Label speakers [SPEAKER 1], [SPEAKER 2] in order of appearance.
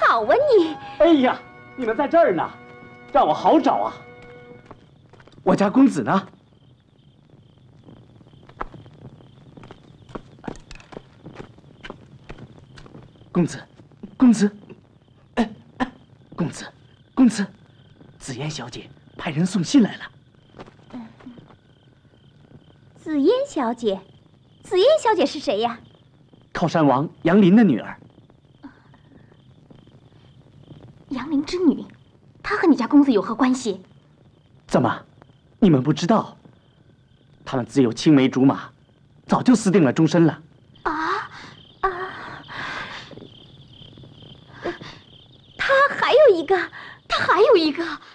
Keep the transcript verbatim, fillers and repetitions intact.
[SPEAKER 1] 找啊你？
[SPEAKER 2] 哎呀，你们在这儿呢，让我好找啊！我家公子呢？公子，公子，哎哎，公子，公子，紫嫣小姐派人送信来了。
[SPEAKER 1] 嗯，紫嫣小姐，紫嫣小姐是谁呀？
[SPEAKER 2] 靠山王杨林的女儿。
[SPEAKER 3] 杨林之女，她和你家公子有何关系？
[SPEAKER 2] 怎么，你们不知道？他们自有青梅竹马，早就私定了终身了。
[SPEAKER 1] 啊啊！他还有一个，
[SPEAKER 3] 他还有一个。